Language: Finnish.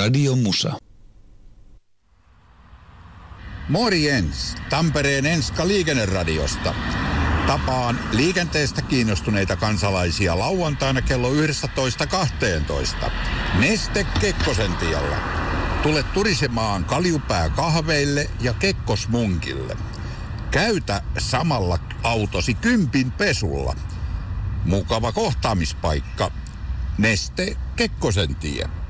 Radio Musa. Morjens, Tampereen Enska Liikenneradiosta. Tapaan liikenteestä kiinnostuneita kansalaisia lauantaina kello 11.12. Neste Kekkosen tiellä. Tule turisemaan Kaljupää kahveille ja Kekkosmunkille. Käytä samalla autosi kympin pesulla. Mukava kohtaamispaikka. Neste Kekkosen tie.